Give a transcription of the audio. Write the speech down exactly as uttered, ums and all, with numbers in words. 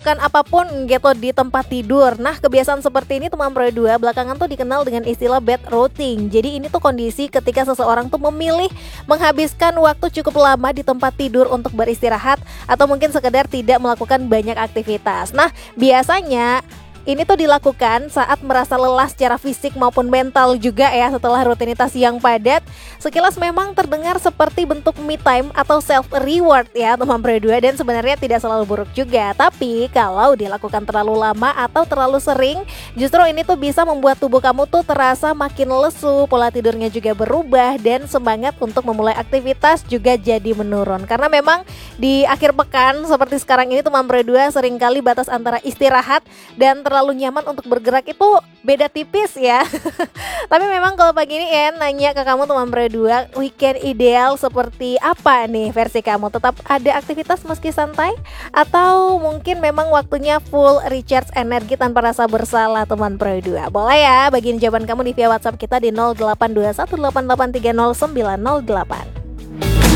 melakukan apapun gitu di tempat tidur. Nah, kebiasaan seperti ini teman Pro dua belakangan tuh dikenal dengan istilah bed rotting. Jadi ini tuh kondisi ketika seseorang tuh memilih menghabiskan waktu cukup lama di tempat tidur untuk beristirahat atau mungkin sekedar tidak melakukan banyak aktivitas. Nah, biasanya ini tuh dilakukan saat merasa lelah secara fisik maupun mental juga ya setelah rutinitas yang padat. Sekilas memang terdengar seperti bentuk me time atau self reward ya teman Pro dua, dan sebenarnya tidak selalu buruk juga. Tapi kalau dilakukan terlalu lama atau terlalu sering, justru ini tuh bisa membuat tubuh kamu tuh terasa makin lesu, pola tidurnya juga berubah, dan semangat untuk memulai aktivitas juga jadi menurun. Karena memang di akhir pekan seperti sekarang ini teman Pro dua seringkali batas antara istirahat dan terlalu terlalu nyaman untuk bergerak itu beda tipis ya. Tapi memang kalau pagi ini En nanya ke kamu teman Pro dua, weekend ideal seperti apa nih versi kamu? Tetap ada aktivitas meski santai? Atau mungkin memang waktunya full recharge energi tanpa rasa bersalah teman Pro dua? Boleh ya bagiin jawaban kamu di via WhatsApp kita di nol delapan dua satu delapan delapan tiga nol sembilan nol delapan.